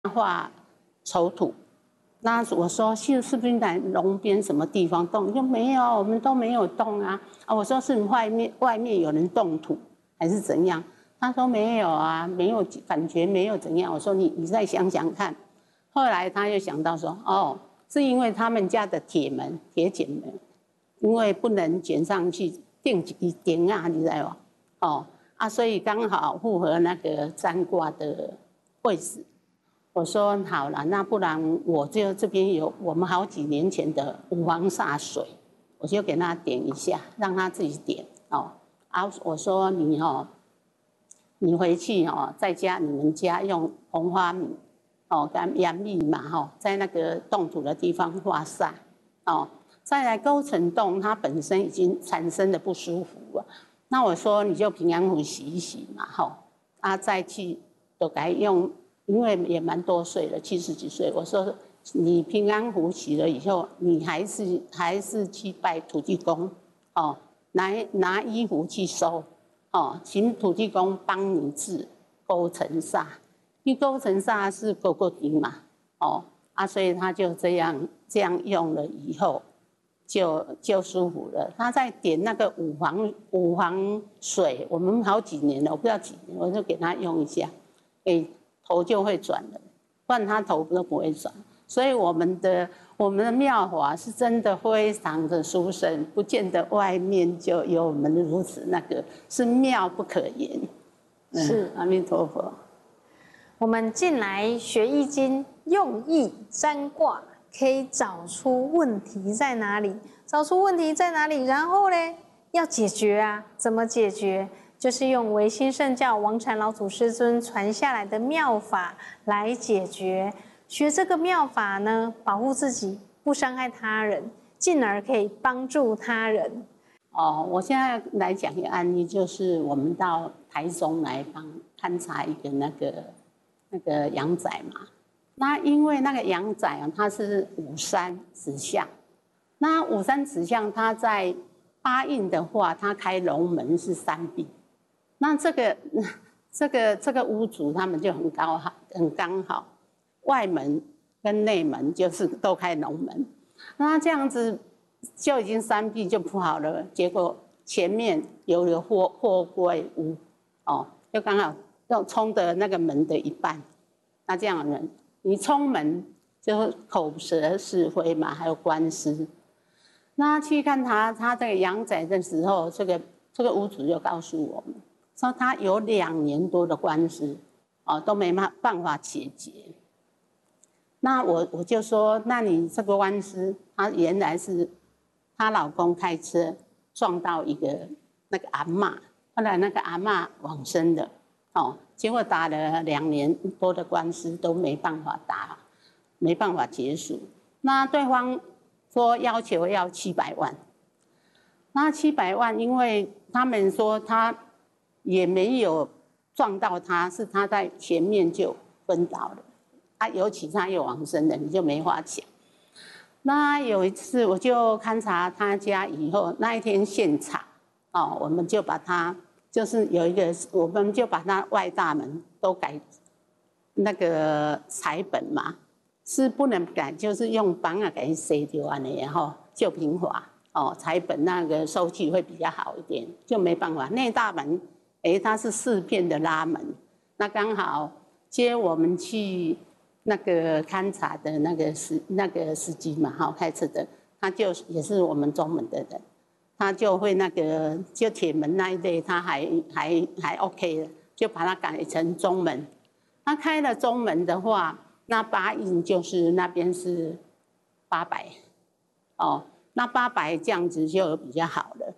画丑土。那我说是不是在龙边什么地方动？你说没有，我们都没有动啊。啊，我说是外面有人动土还是怎样？他说没有啊，没有感觉，没有怎样。我说你再想想看。后来他又想到说，哦，是因为他们家的铁剪门，因为不能卷上去钉一钉啊，你知道吗？哦啊，所以刚好符合那个占卦的位置。我说好了，那不然我就这边有我们好几年前的五黄煞水，我就给他点一下，让他自己点哦。啊，我说你回去在家你们家用红花米跟洋蜜嘛在那个动土的地方画煞哦。再来勾陈洞，它本身已经产生的不舒服了。那我说你就平安符洗一洗嘛啊再去都该用。因为也蛮多岁了，70几岁。我说你平安符洗了以后，你还是去拜土地公哦，拿衣服去收哦，请土地公帮你治勾陈煞，因为勾陈煞是勾勾丁嘛哦啊，所以他就这样用了以后就舒服了。他在点那个五黄水，我们好几年了，我不知道几年，我就给他用一下，头就会转了，不然他头都不会转。所以我们的妙法是真的非常的殊胜，不见得外面就有我们如此那个，是妙不可言。 是阿弥陀佛。 我们进来学易经，用易占卦，可以找出问题在哪里，然后呢，要解决啊，怎么解决？就是用维新圣教王禅老祖师尊传下来的妙法来解决。学这个妙法呢，保护自己，不伤害他人，进而可以帮助他人。 我现在来讲一个案例，就是我们到台中来勘察一个那个阳宅嘛。那因为那个阳宅它是五山指向，那五山指向它在八印的话，它开龙门是3壁。那这个屋主他们就很刚好，外门跟内门就是都开龙门，那这样子就已经3壁就不好了。结果前面有了货柜屋就刚好要冲的那个门的一半。那这样的人，你冲门就口舌是非嘛，还有官司。那去看他这个阳宅的时候，这个屋主就告诉我们。说他有2年多的官司，都没办法解决。那我就说，那你这个官司，他原来是她老公开车撞到一个那个阿嬷，后来那个阿嬷往生的，结果打了2年多的官司都没办法打，没办法结束。那对方说要求要700万，那700万，因为他们说他也没有撞到他，是他在前面就昏倒了，尤其他有往生的，你就没话讲。那有一次我就勘察他家以后，那一天现场我们就把他就是有一个，我们就把他外大门都改那个彩本嘛，是不能改，就是用绑给它塞掉啊，然后就平滑彩本那个收据会比较好一点，就没办法内大门。它是4片的拉门，那刚好接我们去那个勘察的那个司机嘛，开车的，他就也是我们中门的人，他就会那个就铁门那一类，他还 OK 的，就把它改成中门。他开了中门的话，那8印就是那边是800，那800这样子就比较好了。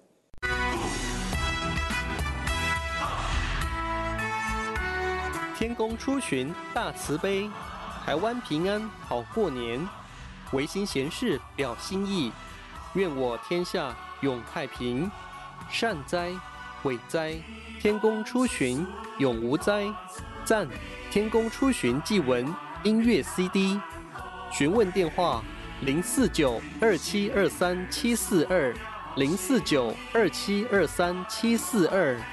天公出巡大慈悲，台湾平安好过年。维新贤士表心意，愿我天下永太平。善哉，伟哉，天公出巡永无灾。赞，天公出巡祭文音乐 CD。询问电话：049-2723-742，049-2723-742。